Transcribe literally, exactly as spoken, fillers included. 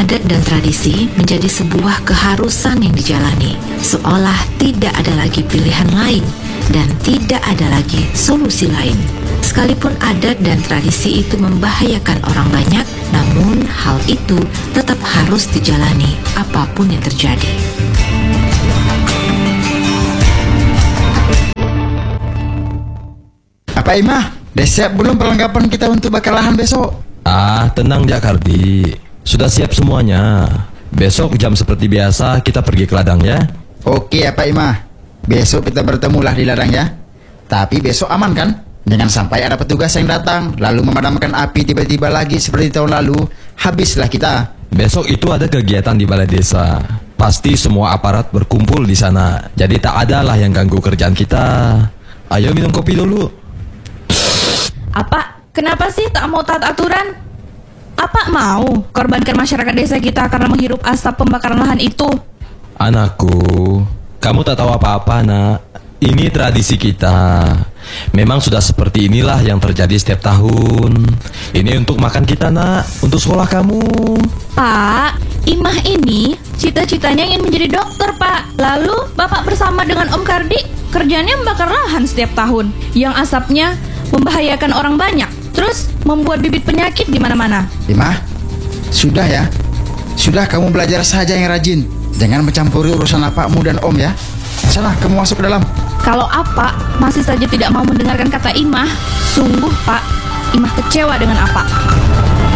adat dan tradisi menjadi sebuah keharusan yang dijalani, seolah tidak ada lagi pilihan lain dan tidak ada lagi solusi lain. Sekalipun adat dan tradisi itu membahayakan orang banyak, namun hal itu tetap harus dijalani apapun yang terjadi. Apa Imah? Udah siap belum perlengkapan kita untuk bakar lahan besok? Ah, tenang Jakardi. Sudah siap semuanya. Besok jam seperti biasa kita pergi ke ladang ya. Oke apa Imah? Besok kita bertemulah di ladang ya. Tapi besok aman kan? Jangan sampai ada petugas yang datang lalu memadamkan api tiba-tiba lagi seperti tahun lalu. Habislah kita. Besok itu ada kegiatan di balai desa. Pasti semua aparat berkumpul di sana. Jadi tak ada lah yang ganggu kerjaan kita. Ayo minum kopi dulu. Apa? Kenapa sih tak mau taat aturan? Apa mau korbankan masyarakat desa kita karena menghirup asap pembakaran lahan itu? Anakku, kamu tak tahu apa-apa nak. Ini tradisi kita. Memang sudah seperti inilah yang terjadi setiap tahun. Ini untuk makan kita nak, untuk sekolah kamu. Pak, Imah ini cita-citanya ingin menjadi dokter pak. Lalu bapak bersama dengan Om Kardi kerjanya membakar lahan setiap tahun, yang asapnya membahayakan orang banyak, terus membuat bibit penyakit di mana-mana. Imah, sudah ya. Sudah kamu belajar saja yang rajin. Jangan mencampuri urusan apakmu dan Om ya. Sana kamu masuk ke dalam. Kalau apa masih saja tidak mau mendengarkan kata Imah, sungguh pak, Imah kecewa dengan apa.